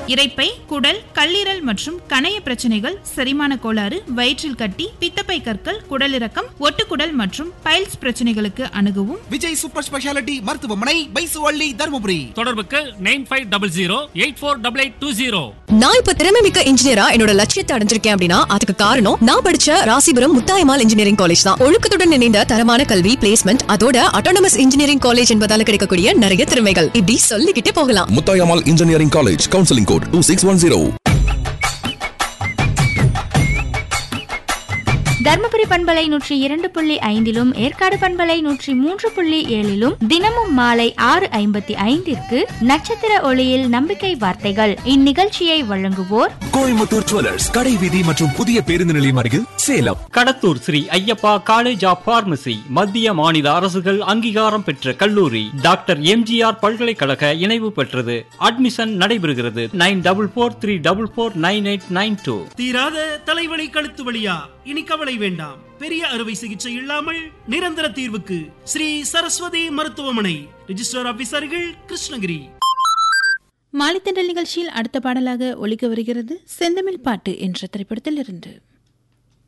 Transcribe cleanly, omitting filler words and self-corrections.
இரைப்பை, குடல், கல்லீரல் மற்றும் கணைய பிரச்சனைகள், செரிமான கோளாறு, வயிற்றில் கட்டி, பித்தப்பை கற்கள், குடலிறக்கம், ஒட்டுக்குடல் மற்றும் பைல்ஸ் பிரச்சனைகளுக்கு அணுகவும் விஜய் சூப்பர் ஸ்பெஷாலிட்டி மருத்துவமனை, பைசுவள்ளி, தருமபுரி. தொடர்புக்கு 9500848820. நான் இப்ப திறமைமிக்க இன்ஜினியரா என்னோட லட்சியத்தை அடைஞ்சிருக்கேன் அப்படின்னா அதுக்கு காரணம் நான் படிச்ச ராசிபுரம் முத்தாயம்மாள் இன்ஜினியரிங் காலேஜ் தான். ஒழுக்கத்துடன் இணைந்த தரமான கல்வி, பிளேஸ்மெண்ட், அதோட அட்டானமஸ் இன்ஜினியரிங் காலேஜ் என்பதால கிடைக்கக்கூடிய நிறைய திறமைகள் இப்படி சொல்லிக்கிட்டே போகலாம். Muthayammal engineering college, counselling code 2610. Dharmapuri பண்பலை 102.5 ஏற்காடு பண்பலை 103.7 தினமும் மாலை 6:55 நட்சத்திர ஒளியில் நம்பிக்கை வார்த்தைகள். இந்நிகழ்ச்சியை வழங்குவோர் கோயம்புத்தூர் ஜுவல்லர்ஸ், கடை வீதி மற்றும் புதிய பேருந்து நிலையம் அருகில், Salem. Kadathur Sri Ayyappa college of pharmacy, மத்திய மாநில அரசுகள் அங்கீகாரம் பெற்ற கல்லூரி, டாக்டர் எம்ஜிஆர் பல்கலைக்கழக இணைவு பெற்றது. அட்மிஷன் நடைபெறுகிறது. 9444949892. தீராத தலைவலி, கழுத்து வலியா? இனி கவலை வேண்டாம். பெரிய அறுவை சிகிச்சை இல்லாமல் நிரந்தர தீர்வுக்கு ஸ்ரீ சரஸ்வதி மருத்துவமனை, ரிஜிஸ்டர் ஆபீசர்கள், கிருஷ்ணகிரி. மாலைத்தண்டல் நிகழ்ச்சியில் அடுத்த பாடலாக ஒலிக்க வருகிறது செந்தமிழ் பாட்டு என்ற திரைப்படத்தில் இருந்து.